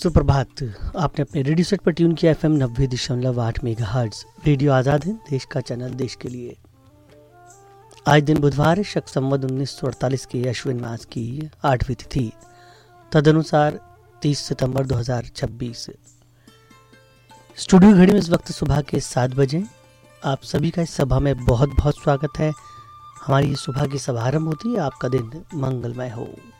सुप्रभात। आपने अपने रेडियो सेट पर ट्यून किया FM 90.8 मेगाहर्ट्ज। रेडियो आज़ाद है, देश का चैनल देश के लिए। आज दिन बुधवार है, शक संवत 1948 के अश्विन मास की 8वीं तिथि, तदनुसार 30 सितंबर 2026। स्टूडियो घड़ी में इस वक्त सुबह के 7 बजे। आप सभी का इस सभा में बहुत बहुत स्वागत है। हमारी ये सुबह की शुभारंभ होती है, आपका दिन मंगलमय हो।